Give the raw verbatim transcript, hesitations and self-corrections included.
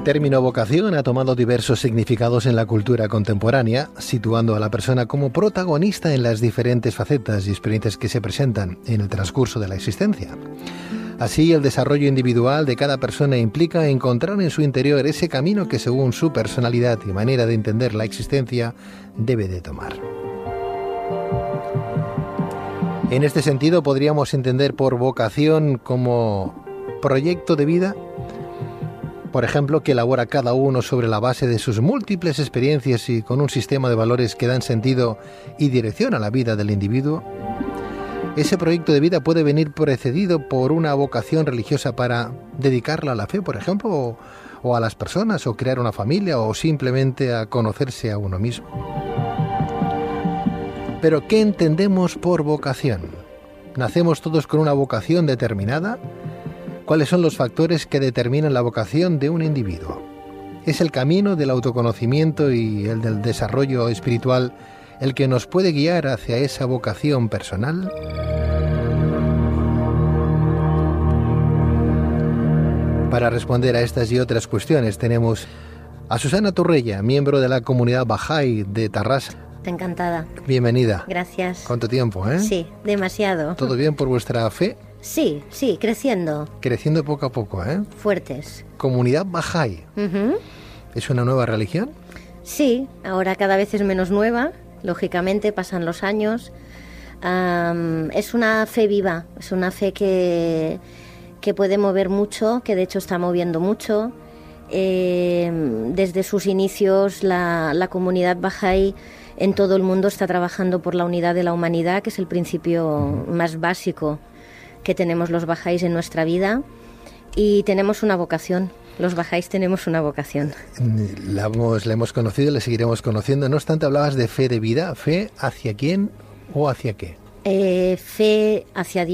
término vocación ha tomado diversos significados en la cultura contemporánea, situando a la persona como protagonista en las diferentes facetas y experiencias que se presentan en el transcurso de la existencia. Así, el desarrollo individual de cada persona implica encontrar en su interior ese camino que, según su personalidad y manera de entender la existencia, debe de tomar. En este sentido, podríamos entender por vocación como proyecto de vida, por ejemplo, que elabora cada uno sobre la base de sus múltiples experiencias y con un sistema de valores que dan sentido y dirección a la vida del individuo. Ese proyecto de vida puede venir precedido por una vocación religiosa para dedicarla a la fe, por ejemplo, o, o a las personas, o crear una familia, o simplemente a conocerse a uno mismo. Pero, ¿qué entendemos por vocación? ¿Nacemos todos con una vocación determinada? ¿Cuáles son los factores que determinan la vocación de un individuo? ¿Es el camino del autoconocimiento y el del desarrollo espiritual el que nos puede guiar hacia esa vocación personal? Para responder a estas y otras cuestiones tenemos a Susana Torrella, miembro de la comunidad Bahá'í de Tarrasa. Encantada. Bienvenida. Gracias. ¿Cuánto tiempo, eh? Sí, demasiado. ¿Todo bien por vuestra fe? Sí, sí, creciendo. Creciendo poco a poco, ¿eh? Fuertes. Comunidad Bahá'í. Uh-huh. ¿Es una nueva religión? Sí, ahora cada vez es menos nueva. Lógicamente, pasan los años. Um, es una fe viva, es una fe que, que puede mover mucho, que de hecho está moviendo mucho. Eh, desde sus inicios, la, la comunidad Bahá'í en todo el mundo está trabajando por la unidad de la humanidad, que es el principio más básico que tenemos los Bahá'ís en nuestra vida. Y tenemos una vocación. Los Bahá'ís tenemos una vocación. La hemos, la hemos conocido, la seguiremos conociendo. No obstante, hablabas de fe de vida. ¿Fe hacia quién o hacia qué? Eh, fe hacia Dios.